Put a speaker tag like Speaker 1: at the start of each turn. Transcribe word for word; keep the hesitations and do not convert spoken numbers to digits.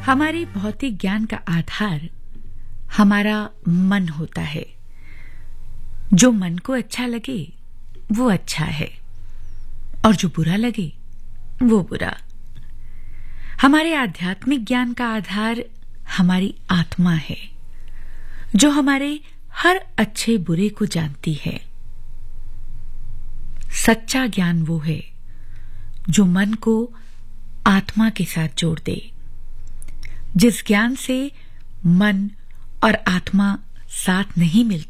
Speaker 1: हमारे भौतिक ज्ञान का आधार हमारा मन होता है। जो मन को अच्छा लगे वो अच्छा है और जो बुरा लगे वो बुरा। हमारे आध्यात्मिक ज्ञान का आधार हमारी आत्मा है, जो हमारे हर अच्छे बुरे को जानती है। सच्चा ज्ञान वो है जो मन को आत्मा के साथ जोड़ दे। जिस ज्ञान से मन और आत्मा साथ नहीं मिलते,